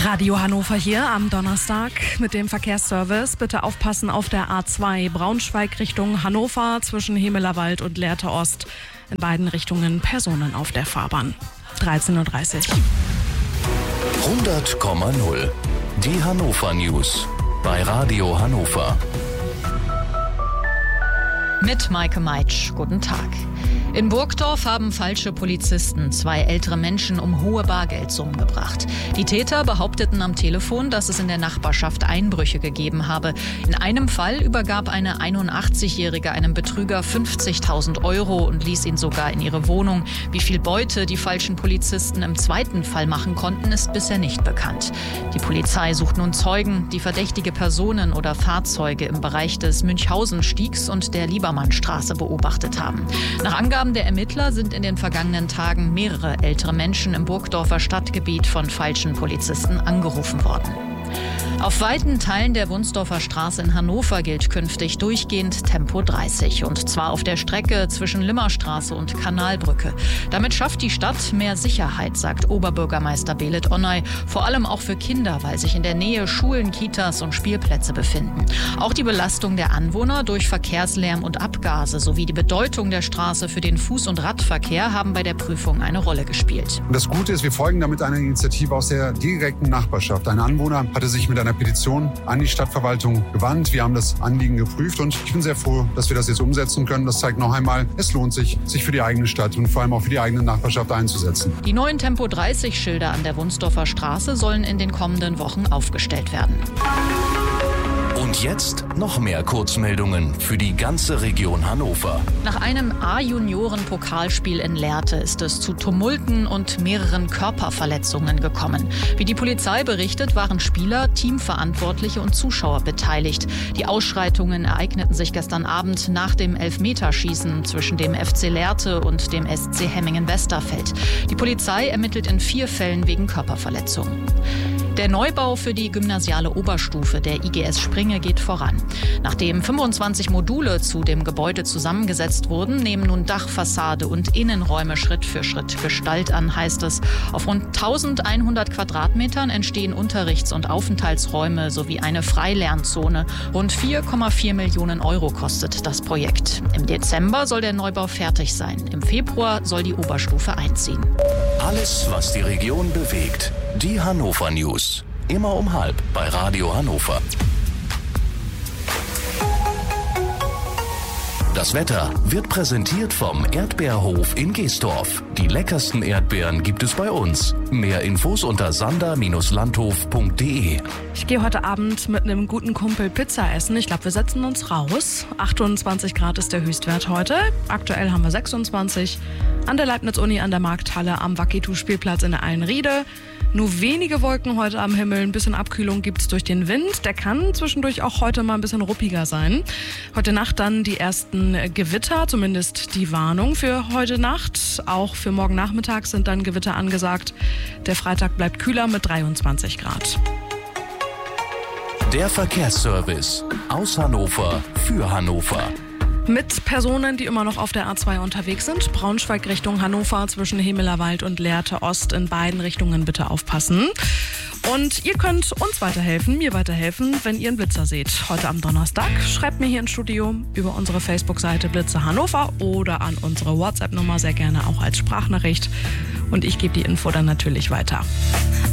Radio Hannover hier am Donnerstag mit dem Verkehrsservice. Bitte aufpassen auf der A2 Braunschweig Richtung Hannover zwischen Hemelerwald und Lehrte Ost. In beiden Richtungen Personen auf der Fahrbahn. 13:30 Uhr. 100,0. Die Hannover News bei Radio Hannover. Mit Maike Meitsch. Guten Tag. In Burgdorf haben falsche Polizisten 2 ältere Menschen um hohe Bargeldsummen gebracht. Die Täter behaupteten am Telefon, dass es in der Nachbarschaft Einbrüche gegeben habe. In einem Fall übergab eine 81-Jährige einem Betrüger 50.000 € und ließ ihn sogar in ihre Wohnung. Wie viel Beute die falschen Polizisten im zweiten Fall machen konnten, ist bisher nicht bekannt. Die Polizei sucht nun Zeugen, die verdächtige Personen oder Fahrzeuge im Bereich des Münchhausenstiegs und der Liebermannstraße beobachtet haben. Nach Angaben der Ermittler sind in den vergangenen Tagen mehrere ältere Menschen im Burgdorfer Stadtgebiet von falschen Polizisten angerufen worden. Auf weiten Teilen der Wunsdorfer Straße in Hannover gilt künftig durchgehend Tempo 30. Und zwar auf der Strecke zwischen Limmerstraße und Kanalbrücke. Damit schafft die Stadt mehr Sicherheit, sagt Oberbürgermeister Belit Onay. Vor allem auch für Kinder, weil sich in der Nähe Schulen, Kitas und Spielplätze befinden. Auch die Belastung der Anwohner durch Verkehrslärm und Abgase sowie die Bedeutung der Straße für den Fuß- und Radverkehr haben bei der Prüfung eine Rolle gespielt. Das Gute ist, wir folgen damit einer Initiative aus der direkten Nachbarschaft. Ein Anwohner hatte sich mit einer Petition an die Stadtverwaltung gewandt. Wir haben das Anliegen geprüft und ich bin sehr froh, dass wir das jetzt umsetzen können. Das zeigt noch einmal, es lohnt sich, sich für die eigene Stadt und vor allem auch für die eigene Nachbarschaft einzusetzen. Die neuen Tempo-30-Schilder an der Wunsdorfer Straße sollen in den kommenden Wochen aufgestellt werden. Und jetzt noch mehr Kurzmeldungen für die ganze Region Hannover. Nach einem A-Junioren-Pokalspiel in Lehrte ist es zu Tumulten und mehreren Körperverletzungen gekommen. Wie die Polizei berichtet, waren Spieler, Teamverantwortliche und Zuschauer beteiligt. Die Ausschreitungen ereigneten sich gestern Abend nach dem Elfmeterschießen zwischen dem FC Lehrte und dem SC Hemmingen-Westerfeld. Die Polizei ermittelt in 4 Fällen wegen Körperverletzungen. Der Neubau für die gymnasiale Oberstufe der IGS Springe geht voran. Nachdem 25 Module zu dem Gebäude zusammengesetzt wurden, nehmen nun Dach, Fassade und Innenräume Schritt für Schritt Gestalt an, heißt es. Auf rund 1100 Quadratmetern entstehen Unterrichts- und Aufenthaltsräume sowie eine Freilernzone. Rund 4,4 Millionen € kostet das Projekt. Im Dezember soll der Neubau fertig sein. Im Februar soll die Oberstufe einziehen. Alles, was die Region bewegt. Die Hannover News. Immer um 12:30 bei Radio Hannover. Das Wetter wird präsentiert vom Erdbeerhof in Geesdorf. Die leckersten Erdbeeren gibt es bei uns. Mehr Infos unter sander-landhof.de. Ich gehe heute Abend mit einem guten Kumpel Pizza essen. Ich glaube, wir setzen uns raus. 28 Grad ist der Höchstwert heute. Aktuell haben wir 26. An der Leibniz-Uni an der Markthalle am Wakitu-Spielplatz in der Eilenriede. Nur wenige Wolken heute am Himmel, ein bisschen Abkühlung gibt's durch den Wind. Der kann zwischendurch auch heute mal ein bisschen ruppiger sein. Heute Nacht dann die ersten Gewitter, zumindest die Warnung für heute Nacht. Auch für morgen Nachmittag sind dann Gewitter angesagt. Der Freitag bleibt kühler mit 23 Grad. Der Verkehrsservice aus Hannover für Hannover. Mit Personen, die immer noch auf der A2 unterwegs sind. Braunschweig Richtung Hannover zwischen Hemelerwald und Lehrte Ost. In beiden Richtungen bitte aufpassen. Und ihr könnt uns weiterhelfen, mir weiterhelfen, wenn ihr einen Blitzer seht. Heute am Donnerstag schreibt mir hier ins Studio über unsere Facebook-Seite Blitzer Hannover oder an unsere WhatsApp-Nummer, sehr gerne auch als Sprachnachricht. Und ich gebe die Info dann natürlich weiter.